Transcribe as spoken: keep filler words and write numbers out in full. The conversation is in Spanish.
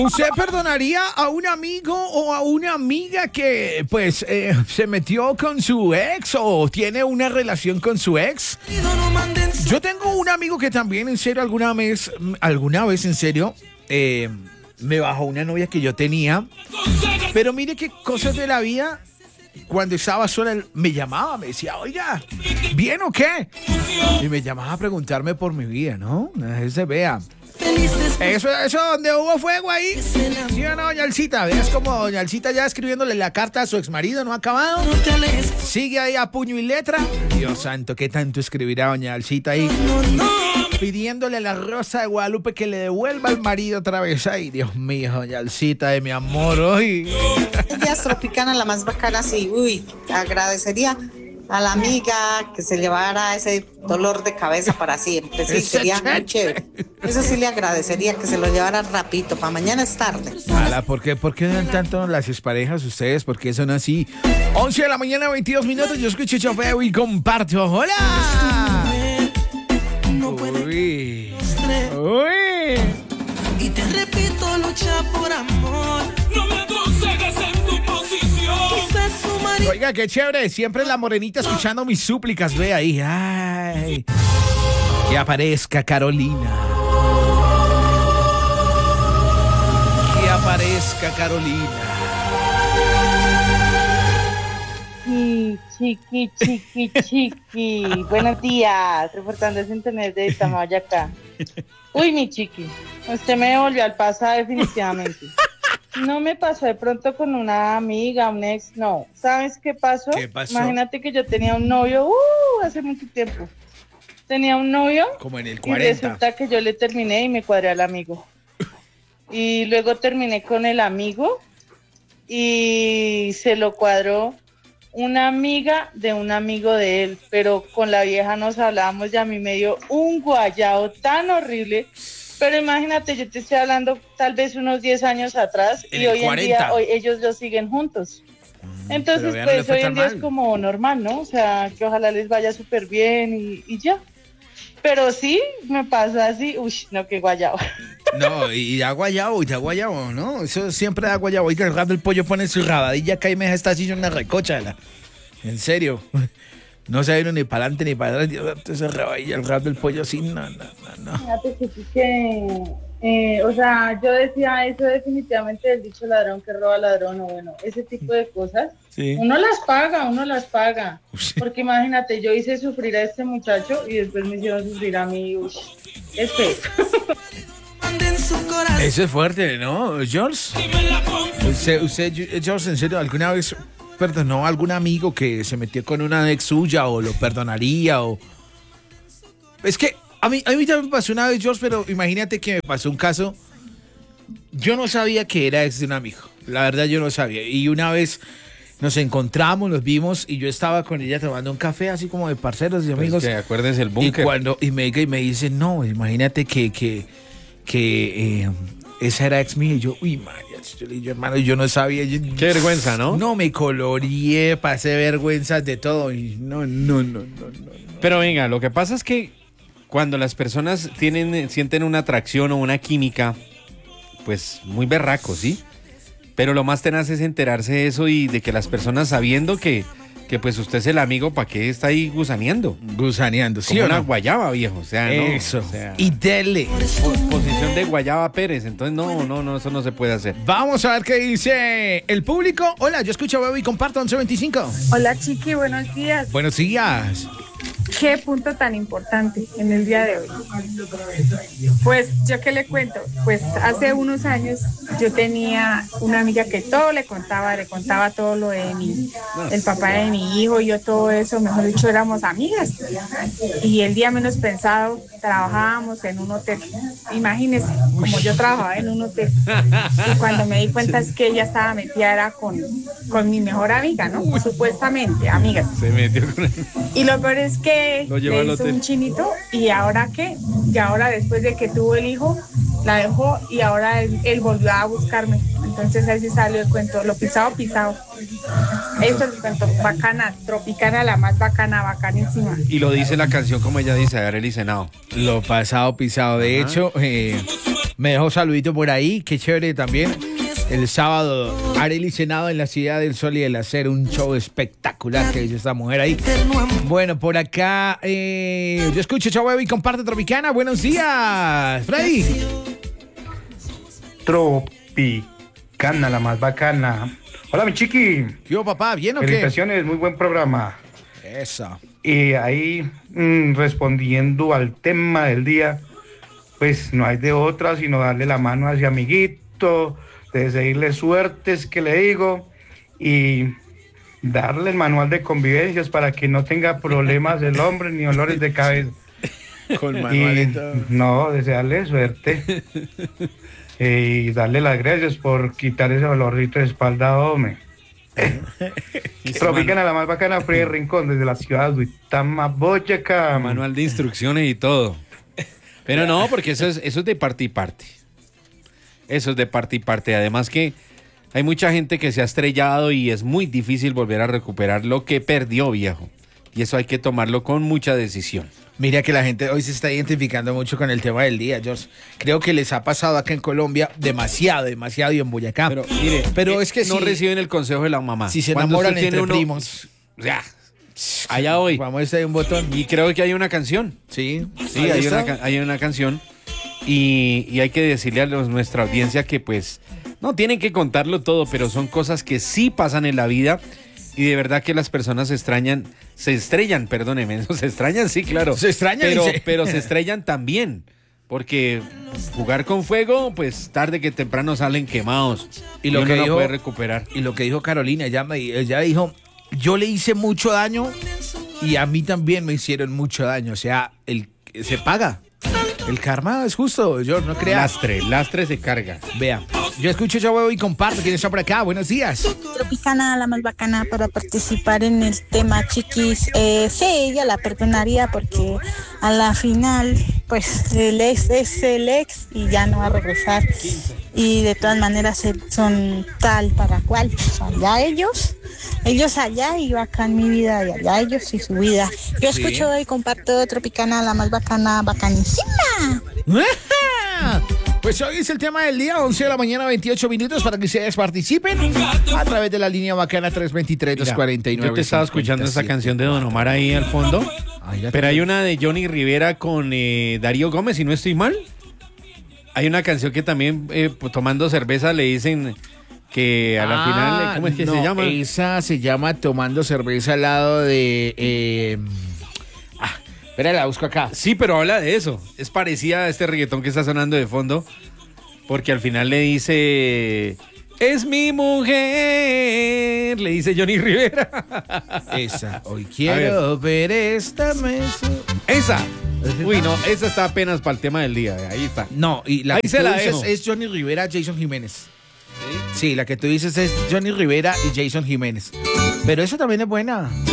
¿Usted perdonaría a un amigo o a una amiga que, pues, eh, se metió con su ex o tiene una relación con su ex? Yo tengo un amigo que también, en serio, alguna vez, alguna vez, en serio, eh, me bajó una novia que yo tenía. Pero mire qué cosas de la vida. Cuando estaba sola, él me llamaba, me decía, oiga, ¿bien o qué? Y me llamaba a preguntarme por mi vida, ¿no? Se vea. Eso, eso donde hubo fuego ahí. ¿Sí o no, doña Alcita? ¿Ves como doña Alcita ya escribiéndole la carta a su exmarido, no ha acabado? Sigue ahí a puño y letra. Dios santo, ¿qué tanto escribirá doña Alcita ahí? Pidiéndole a la Rosa de Guadalupe que le devuelva al marido otra vez. Ay, Dios mío, doña Alcita de mi amor, hoy. Ella es tropicana, la más bacana, sí. Uy, agradecería a la amiga que se llevara ese dolor de cabeza para siempre. Sí, sería muy chévere. Eso sí le agradecería, que se lo llevara rapidito, para mañana es tarde. Ala, ¿por qué, ¿por qué dan tanto las exparejas ustedes? ¿Por qué son así? once de la mañana, veintidós minutos, yo escucho Chofeo y comparto. ¡Hola! Uy. Uy. Y te repito, lucha por amor. No me aconsejes en tu posición. Quizás su marido. Oiga, qué chévere. Siempre la morenita escuchando mis súplicas. Ve ahí. Ay. Que aparezca Carolina. Que aparezca Carolina. Chiqui, chiqui, chiqui. Buenos días. Reportando ese internet de Tamayaca. Uy, mi chiqui. Usted me volvió al pasado definitivamente. No me pasó de pronto con una amiga, un ex, no. ¿Sabes qué pasó? ¿Qué pasó? Imagínate que yo tenía un novio, uh, hace mucho tiempo. Tenía un novio. Como en el Y cuarenta. resulta que yo le terminé y me cuadré al amigo. Y luego terminé con el amigo y se lo cuadró una amiga de un amigo de él, pero con la vieja nos hablábamos y a mí me dio un guayao tan horrible. Pero imagínate, yo te estoy hablando tal vez unos diez años atrás En y el hoy cuarenta. en día hoy, ellos dos siguen juntos. Entonces, pero ya no le pues fue hoy tan en día mal. es como normal, ¿no? O sea, que ojalá les vaya súper bien y, y ya. Pero sí, me pasa así, uy, no, qué guayao. No, y da guayabo, y da guayabo, ¿no? Eso siempre da guayabo. Oiga, el rap del pollo pone su rabadilla acá y me deja esta así una recocha. La... En serio. No se vino ni para adelante ni para atrás. Dios, ese rabadilla, el rap del pollo así, no, no, no, no. Fíjate que sí que, eh, o sea, yo decía eso definitivamente del dicho ladrón que roba ladrón, o bueno, ese tipo de cosas. Sí. Uno las paga, uno las paga. Ush. Porque imagínate, yo hice sufrir a este muchacho y después me hicieron sufrir a mí. Uy, es feo. Eso es fuerte, ¿no, George? Usted, usted, George, en serio, ¿alguna vez perdonó a algún amigo que se metió con una ex suya o lo perdonaría? O... Es que a mí, a mí también me pasó una vez, George, pero imagínate que me pasó un caso. Yo no sabía que era ex de un amigo. La verdad, yo no sabía. Y una vez nos encontramos, nos vimos y yo estaba con ella tomando un café, así como de parceros y amigos. Pues que acuérdense el Y búnker. cuando y me, y me dice, no, imagínate que, que, que eh, esa era ex mía. Y yo, uy, María, yo le digo, hermano, yo no sabía. Yo, Qué vergüenza, ¿no? No, me coloreé, pasé vergüenzas de todo. Y no, no, no, no, no. Pero venga, lo que pasa es que cuando las personas tienen, sienten una atracción o una química, pues muy berraco, ¿sí? Pero lo más tenaz es enterarse de eso y de que las personas sabiendo que, que pues usted es el amigo, ¿para qué está ahí gusaneando? Gusaneando, sí Como o una no. guayaba, viejo, o sea, no. Eso. O sea, Y dele. po- posición de guayaba Pérez, entonces no, no, no, eso no se puede hacer. Vamos a ver qué dice el público. Hola, yo escucho Bebo y comparto once veinticinco. Hola Chiqui, buenos días. Buenos días. Qué punto tan importante en el día de hoy. Pues yo qué le cuento, pues hace unos años yo tenía una amiga que todo le contaba, le contaba todo lo de mi, el papá de mi hijo, y yo todo eso, mejor dicho, éramos amigas. Y el día menos pensado trabajábamos en un hotel. Imagínese, como yo trabajaba en un hotel. Y cuando me di cuenta es que ella estaba metida era con, con mi mejor amiga, ¿no? Supuestamente, amigas. Se metió con él. Y lo peor es que Lo llevó le al hizo hotel. un chinito, y ahora qué, y ahora después de que tuvo el hijo, la dejó y ahora él, él volvió a buscarme. Entonces ahí sí salió el cuento, lo pisado, pisado. Eso es el cuento, bacana, tropicana, la más bacana, bacanísima. Y lo dice la canción como ella dice, Arely Senao. Lo pasado pisado. De Ajá. hecho, eh, Me dejó saludito por ahí, qué chévere también. El sábado, Arely Senado en la Ciudad del Sol y el Hacer, un show espectacular que dice esta mujer ahí. Bueno, por acá, eh, yo escucho Chau y comparte Tropicana. Buenos días, Freddy. Tropicana, la más bacana. Hola, mi chiqui. ¿Qué hubo, papá? ¿Bien o qué? Felicitaciones, muy buen programa. Eso. Y ahí, mmm, respondiendo al tema del día, pues no hay de otra sino darle la mano a ese amiguito, desearle suertes, que le digo, y darle el manual de convivencias para que no tenga problemas el hombre ni olores de cabeza. Con manual y todo. No, desearle suerte. eh, y darle las gracias por quitar ese olorrito de espalda, hombre. Tropicana, la más bacana, Freddy Rincón, desde la ciudad de Uitama, Boyacá. Manual de instrucciones y todo. Pero no, porque eso es, eso es de parte y parte. Eso es de parte y parte. Además que hay mucha gente que se ha estrellado y es muy difícil volver a recuperar lo que perdió, viejo. Y eso hay que tomarlo con mucha decisión. Mira que la gente hoy se está identificando mucho con el tema del día, George. Creo que les ha pasado acá en Colombia demasiado, demasiado y en Boyacá. Pero mire, pero eh, es que no si, reciben el consejo de la mamá. Si se Cuando enamoran usted entre tiene uno, primos. Ya. Allá hoy. Vamos a ir un botón. Y creo que hay una canción. Sí, Sí, hay una, hay una canción. Y, y hay que decirle a los, nuestra audiencia que pues no tienen que contarlo todo, pero son cosas que sí pasan en la vida y de verdad que las personas se extrañan, se estrellan, perdóneme, se extrañan, sí, claro. Se extrañan, pero, dice. pero se estrellan también, porque jugar con fuego, pues tarde que temprano salen quemados Y lo uno que no dijo- puede recuperar. Y lo que dijo Carolina, ella, me, ella dijo, yo le hice mucho daño y a mí también me hicieron mucho daño. O sea, el, se paga. El karma es justo, yo no crea. Lastre, lastre se carga. Vea, yo escucho yo huevo y comparto. ¿Quién está por acá? Buenos días. Tropicana, la más bacana para participar en el tema, chiquis. Eh, sí, ella la perdonaría porque a la final, pues el ex es el ex y ya no va a regresar. Y de todas maneras eh, son tal para cual. Pues allá ellos, ellos allá y yo acá en mi vida y allá ellos y su vida. Yo escucho y comparto Tropicana, la más bacana, bacanísima. Pues hoy es el tema del día, once de la mañana, veintiocho minutos, para que ustedes participen a través de la línea bacana tres dos tres, dos cuatro nueve. Yo te estaba escuchando esa canción de Don Omar ahí al fondo, pero hay una de Johnny Rivera con eh, Darío Gómez, si no estoy mal. Hay una canción que también, eh, pues, tomando cerveza, le dicen que a la Ah, final, ¿cómo es que no, se llama? Esa se llama Tomando Cerveza al lado de... Eh, ah, espera, la busco acá. Sí, pero habla de eso. Es parecida a este reggaetón que está sonando de fondo, porque al final le dice... Es mi mujer, le dice Johnny Rivera. Esa. Hoy quiero ver esta mesa. Esa. Uy, no, esa está apenas para el tema del día. Ahí está. No, y la Ahí que se tú la dices dejo. es Johnny Rivera, Jason Jiménez. ¿Sí? Sí, la que tú dices es Johnny Rivera y Jason Jiménez. Pero esa también es buena.